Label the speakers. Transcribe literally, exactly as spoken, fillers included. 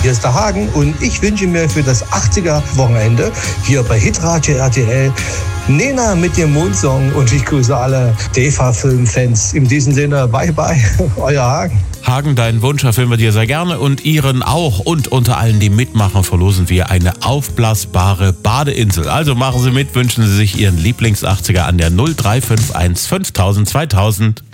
Speaker 1: hier ist der Hagen und ich wünsche mir für das achtziger-Wochenende hier bei Hitradio R T L Nena mit dem Mondsong und ich grüße alle D E F A-Filmfans. In diesem Sinne, bye bye, euer Hagen.
Speaker 2: Hagen, deinen Wunsch erfüllen wir dir sehr gerne und Ihren auch. Und unter allen, die mitmachen, verlosen wir eine aufblasbare Badeinsel. Also machen Sie mit, wünschen Sie sich Ihren Lieblings-achtziger an der null drei fünf eins fünftausend zweitausend.